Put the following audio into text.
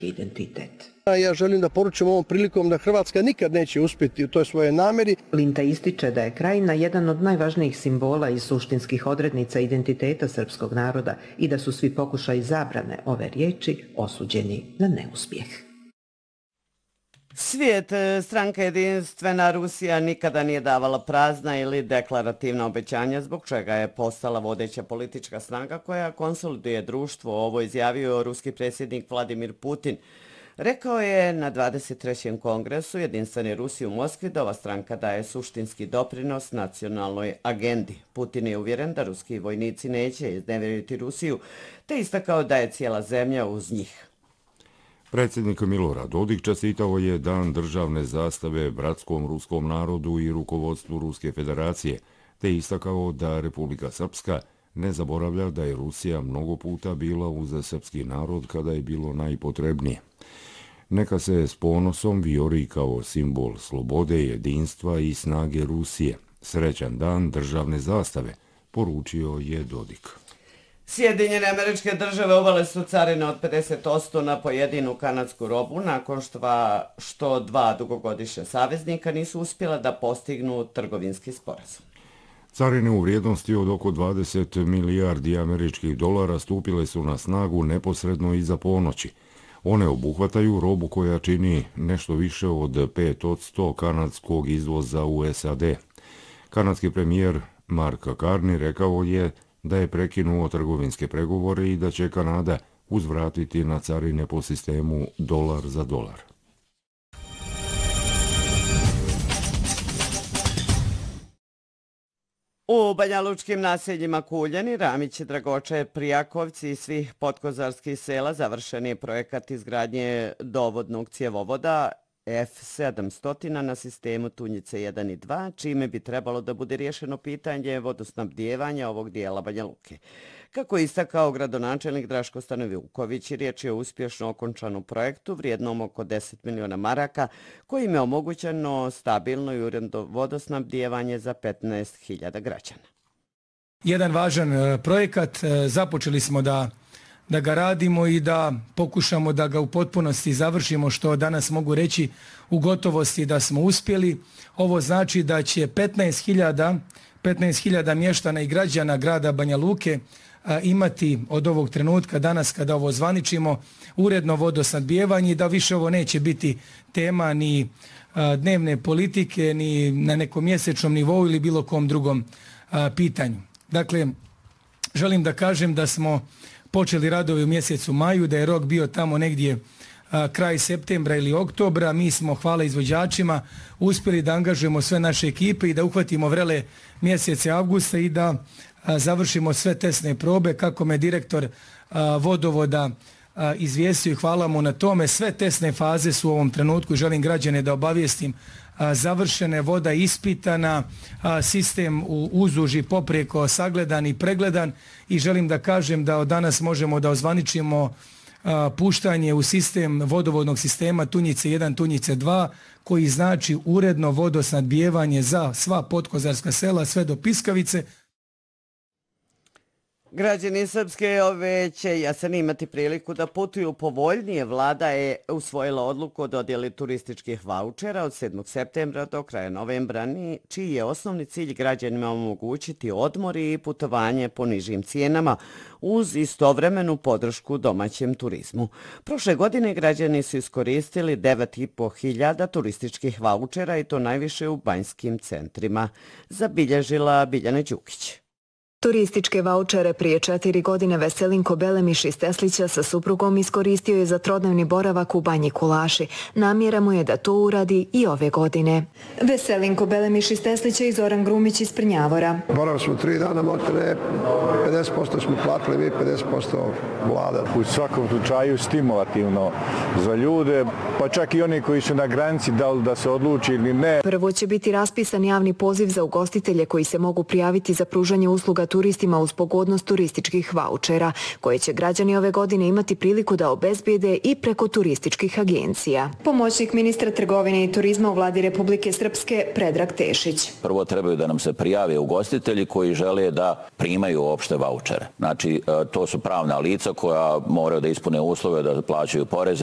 identitet. Ja želim da poručim ovom prilikom da Hrvatska nikad neće uspjeti u toj svojoj namjeri. Linta ističe da je Krajina jedan od najvažnijih simbola i suštinskih odrednica identiteta srpskog naroda i da su svi pokušaji zabrane ove riječi osuđeni na neuspjeh. Svijet, stranka Jedinstvena Rusija nikada nije davala prazna ili deklarativna obećanja, zbog čega je postala vodeća politička snaga koja konsoliduje društvo. Ovo izjavio ruski predsjednik Vladimir Putin. Rekao je na 23. kongresu Jedinstvene Rusije u Moskvi da ova stranka daje suštinski doprinos nacionalnoj agendi. Putin je uvjeren da ruski vojnici neće iznevjeriti Rusiju, te istakao da je cijela zemlja uz njih. Predsjednik Milorad Dodik čestitao je Dan državne zastave bratskom ruskom narodu i rukovodstvu Ruske federacije, te istakao da Republika Srpska ne zaboravlja da je Rusija mnogo puta bila uz srpski narod kada je bilo najpotrebnije. Neka se s ponosom vijori kao simbol slobode, jedinstva i snage Rusije. Srećan dan državne zastave, poručio je Dodik. Sjedinjene Američke Države uvele su carine od 50% na pojedinu kanadsku robu nakon što dva dugogodišnja saveznika nisu uspjela da postignu trgovinski sporazum. Carine u vrijednosti od oko 20 milijardi američkih dolara stupile su na snagu neposredno iza ponoći. One obuhvataju robu koja čini nešto više od 5% kanadskog izvoza u SAD. Kanadski premijer Mark Carney rekao je da je prekinuo trgovinske pregovore i da će Kanada uzvratiti na carine po sistemu dolar za dolar. U banjalučkim naseljima Kuljani, Ramići, Dragoče, Prijakovci i svih podkozarskih sela završen je projekat izgradnje dovodnog cjevovoda F700 na sistemu Tunjice 1 i 2, čime bi trebalo da bude riješeno pitanje vodosnabdijevanja ovog dijela Banja Luke. Kako je istakao gradonačelnik Draško Stanovuković, riječ je o uspješno okončanom projektu vrijednom oko 10 miliona maraka, kojim je omogućeno stabilno i uredno vodosnabdijevanje za 15.000 građana. Jedan važan projekat, započeli smo da ga radimo i da pokušamo da ga u potpunosti završimo, što danas mogu reći u gotovosti da smo uspjeli. Ovo znači da će 15.000 mještana i građana grada Banja Luke imati od ovog trenutka danas kada ovo zvaničimo uredno vodosnabdijevanje i da više ovo neće biti tema ni dnevne politike ni na nekom mjesečnom nivou ili bilo kom drugom pitanju. Dakle, želim da kažem da smo počeli radovi u mjesecu maju, da je rok bio tamo negdje kraj septembra ili oktobra. Mi smo, hvala izvođačima, uspjeli da angažujemo sve naše ekipe i da uhvatimo vrele mjesece avgusta i da završimo sve testne probe. Kako me direktor vodovoda izvijestio i hvala mu na tome, sve testne faze su u ovom trenutku, želim građane da obavijestim, završene, voda ispitana, sistem uzduž i poprijeko sagledan i pregledan i želim da kažem da od danas možemo da ozvaničimo puštanje u sistem vodovodnog sistema Tunjice 1, Tunjice 2, koji znači uredno vodosnabdijevanje za sva podkozarska sela sve do Piskavice. Građani Srpske ove će jesen imati priliku da putuju povoljnije. Vlada je usvojila odluku o dodjeli turističkih vaučera od 7. septembra do kraja novembra, čiji je osnovni cilj građanima omogućiti odmor i putovanje po nižim cijenama uz istovremenu podršku domaćem turizmu. Prošle godine građani su iskoristili 9.500 turističkih vaučera i to najviše u banjskim centrima, zabilježila Biljana Đukić. Turističke vaučere prije 4 godine Veselinko Belemiš iz Teslića sa suprugom iskoristio je za trodnevni boravak u Banji Kulaši. Namjera mu je da to uradi i ove godine. Veselinko Belemiš iz Teslića i Zoran Grumić iz Prnjavora. Boravili smo 3 dana, maltene 50% smo platili mi, 50% vlada. U svakom slučaju stimulativno za ljude, pa čak i oni koji su na granici da li da se odluči ili ne. Prvo će biti raspisan javni poziv za ugostitelje koji se mogu prijaviti za pružanje usluga turistima uz pogodnost turističkih vaučera, koje će građani ove godine imati priliku da obezbijede i preko turističkih agencija. Pomoćnik ministra trgovine i turizma u vladi Republike Srpske Predrag Tešić. Prvo trebaju da nam se prijave ugostitelji koji žele da primaju opšte vaučere. Znači, to su pravna lica koja moraju da ispune uslove da plaćaju poreze.